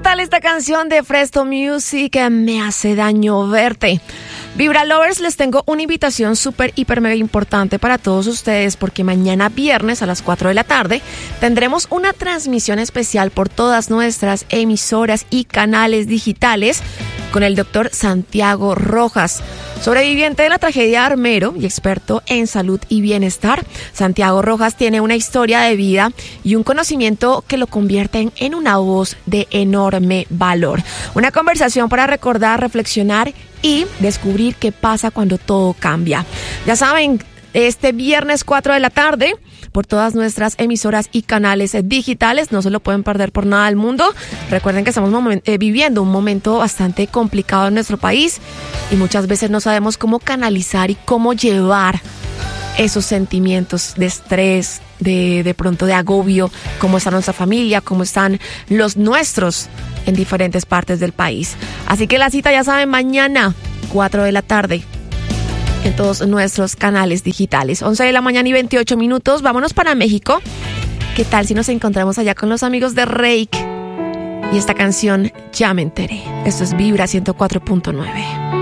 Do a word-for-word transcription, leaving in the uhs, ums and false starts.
tal esta canción de Fresto Music? Me hace daño verte. Vibra Lovers, les tengo una invitación súper, hiper, mega importante para todos ustedes, porque mañana viernes a las cuatro de la tarde tendremos una transmisión especial por todas nuestras emisoras y canales digitales con el doctor Santiago Rojas. Sobreviviente de la tragedia Armero y experto en salud y bienestar, Santiago Rojas tiene una historia de vida y un conocimiento que lo convierten en una voz de enorme valor. Una conversación para recordar, reflexionar y descubrir qué pasa cuando todo cambia. Ya saben, este viernes cuatro de la tarde, por todas nuestras emisoras y canales digitales, no se lo pueden perder por nada del mundo. Recuerden que estamos momen- eh, viviendo un momento bastante complicado en nuestro país y muchas veces no sabemos cómo canalizar y cómo llevar esos sentimientos de estrés, de, de pronto de agobio, cómo está nuestra familia, cómo están los nuestros en diferentes partes del país. Así que la cita, ya saben, mañana, cuatro de la tarde, en todos nuestros canales digitales. once de la mañana y veintiocho minutos. Vámonos para México. ¿Qué tal si nos encontramos allá con los amigos de Reik? Y esta canción, Ya me enteré. Esto es Vibra ciento cuatro punto nueve.